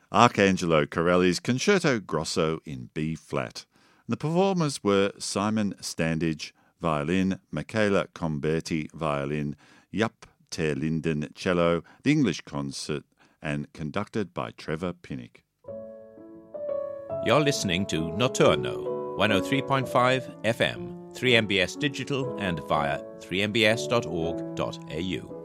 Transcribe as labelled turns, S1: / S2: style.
S1: Arcangelo Corelli's Concerto Grosso in B-flat. The performers were Simon Standage, violin, Michaela Comberti, violin, Jaap ter Linden, cello, the English concert, and conducted by Trevor Pinnock.
S2: You're listening to Notturno, 103.5 FM, 3MBS Digital and via 3mbs.org.au.